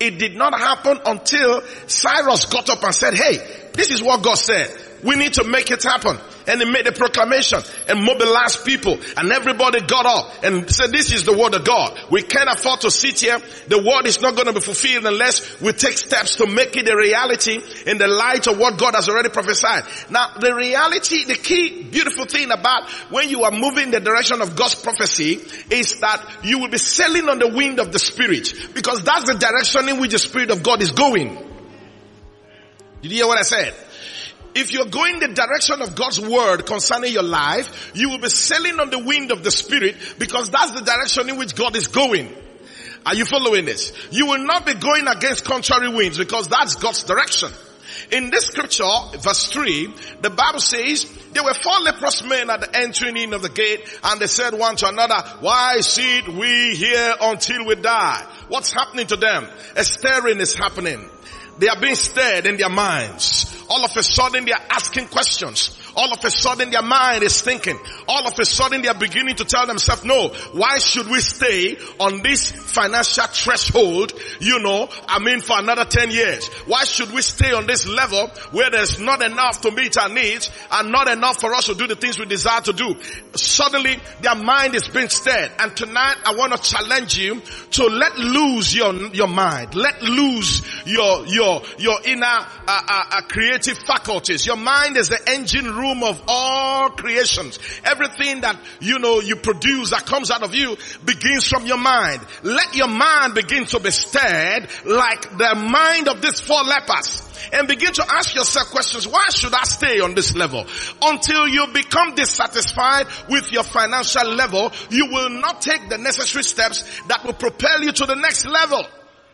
it did not happen until Cyrus got up and said, hey, this is what God said. We need to make it happen. And he made a proclamation and mobilized people, and everybody got up and said, this is the word of God. We can't afford to sit here. The word is not going to be fulfilled unless we take steps to make it a reality in the light of what God has already prophesied. Now, the reality, the key beautiful thing about when you are moving in the direction of God's prophecy is that you will be sailing on the wind of the Spirit, because that's the direction in which the Spirit of God is going. Did you hear what I said? If you're going the direction of God's word concerning your life, you will be sailing on the wind of the Spirit, because that's the direction in which God is going. Are you following this? You will not be going against contrary winds, because that's God's direction. In this scripture, verse 3, the Bible says, there were 4 leprous men at the entering in of the gate, and they said one to another, why sit we here until we die? What's happening to them? A stirring is happening. They are being stirred in their minds. All of a sudden they are asking questions. All of a sudden their mind is thinking. All of a sudden they are beginning to tell themselves, no, why should we stay on this financial threshold, for another 10 years? Why should we stay on this level where there's not enough to meet our needs and not enough for us to do the things we desire to do? Suddenly their mind is being stirred. And tonight I want to challenge you to let loose your mind. Let loose your inner creative faculties. Your mind is the engine room of all creations. Everything that you produce that comes out of you begins from your mind. Let your mind begin to be stirred like the mind of these 4 lepers. And begin to ask yourself questions. Why should I stay on this level? Until you become dissatisfied with your financial level, you will not take the necessary steps that will propel you to the next level.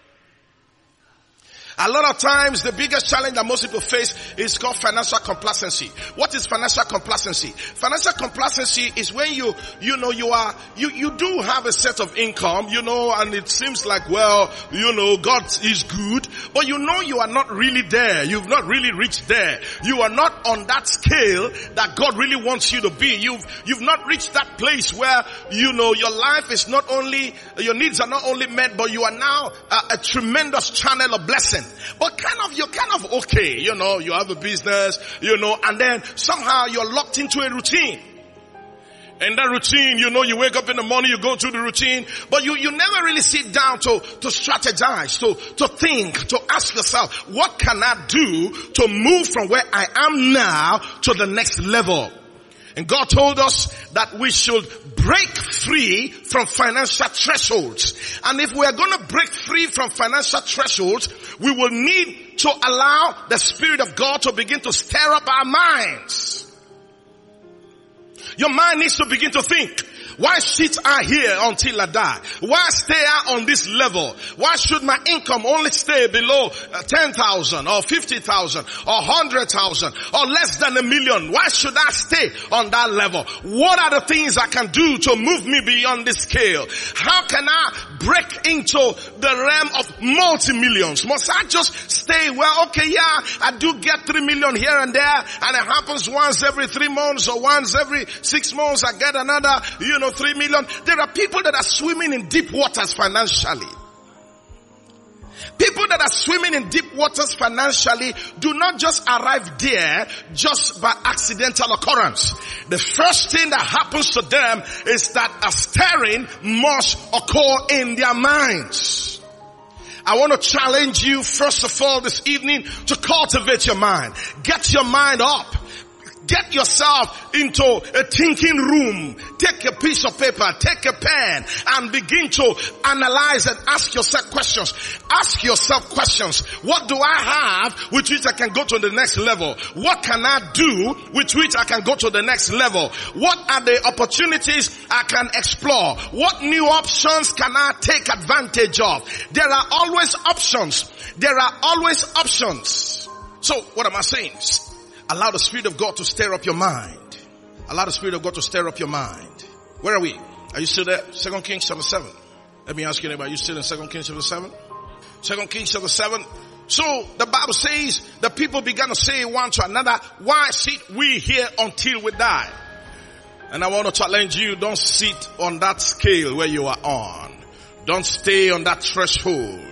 A lot of times the biggest challenge that most people face is called financial complacency. What is financial complacency? Financial complacency is when you do have a set of income, and it seems like, God is good, but you are not really there. You've not really reached there. You are not on that scale that God really wants you to be. You've not reached that place where, your life is not only, your needs are not only met, but you are now a tremendous channel of blessing. But you're kind of okay, you have a business, and then somehow you're locked into a routine. And that routine, you wake up in the morning, you go through the routine, but you never really sit down to strategize, to think, to ask yourself, what can I do to move from where I am now to the next level? And God told us that we should break free from financial thresholds. And if we are going to break free from financial thresholds, we will need to allow the Spirit of God to begin to stir up our minds. Your mind needs to begin to think. Why sit I here until I die? Why stay I on this level? Why should my income only stay below 10,000 or 50,000 or 100,000 or less than $1 million? Why should I stay on that level? What are the things I can do to move me beyond this scale? How can I break into the realm of multi-millions? Must I just stay, I do get 3 million here and there, and it happens once every 3 months or once every 6 months I get another, 3 million. There are people that are swimming in deep waters financially. People that are swimming in deep waters financially do not just arrive there just by accidental occurrence. The first thing that happens to them is that a stirring must occur in their minds. I want to challenge you first of all this evening to cultivate your mind. Get your mind up. Get yourself into a thinking room. Take a piece of paper, take a pen, and begin to analyze and ask yourself questions. Ask yourself questions. What do I have with which I can go to the next level? What can I do with which I can go to the next level? What are the opportunities I can explore? What new options can I take advantage of? There are always options. There are always options. So, what am I saying? Allow the Spirit of God to stir up your mind. Allow the Spirit of God to stir up your mind. Where are we? Are you still there? 2 Kings chapter 7. Let me ask you, are you still in 2 Kings chapter 7? 2 Kings chapter 7. So the Bible says the people began to say one to another, why sit we here until we die? And I want to challenge you, don't sit on that scale where you are on. Don't stay on that threshold.